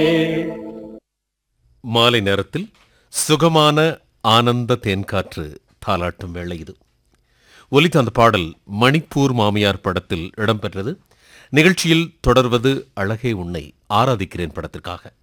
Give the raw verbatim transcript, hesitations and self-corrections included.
மாலை நேரத்தில் சுகமான ஆனந்த தேன்காற்று தாலாட்டும் வேளை இது. ஒலித்த அந்த பாடல் மணிப்பூர் மாமியார் படத்தில் இடம்பெற்றது. நிகழ்ச்சியில் தொடர்வது அழகே உன்னை ஆராதிக்கிறேன் படத்திற்காக.